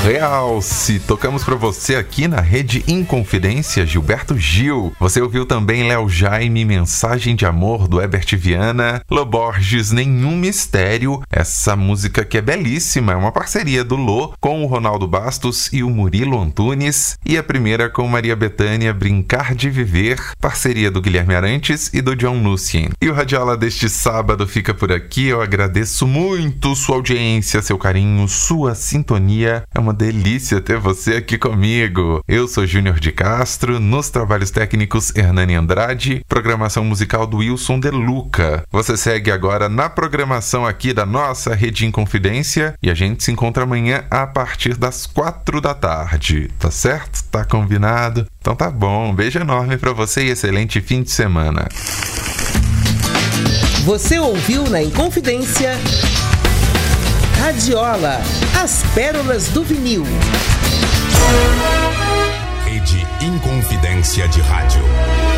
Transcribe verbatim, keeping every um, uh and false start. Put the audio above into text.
Realce, tocamos pra você aqui na Rede Inconfidência, Gilberto Gil. Você ouviu também Léo Jaime, Mensagem de Amor, do Herbert Viana. Lô Borges, Nenhum Mistério. Essa música que é belíssima, é uma parceria do Lô com o Ronaldo Bastos e o Murilo Antunes. E a primeira com Maria Bethânia, Brincar de Viver, parceria do Guilherme Arantes e do John Lucien. E o Radiola deste sábado fica por aqui. Eu agradeço muito sua audiência, seu carinho, sua sintonia. É uma delícia ter você aqui comigo. Eu sou Júnior de Castro, nos trabalhos técnicos Hernani Andrade, programação musical do Wilson De Luca. Você segue agora na programação aqui da nossa Rede Inconfidência e a gente se encontra amanhã a partir das quatro da tarde. Tá certo? Tá combinado? Então tá bom. Um beijo enorme pra você e excelente fim de semana. Você ouviu na Inconfidência Radiola, as pérolas do vinil. Rede Inconfidência de Rádio.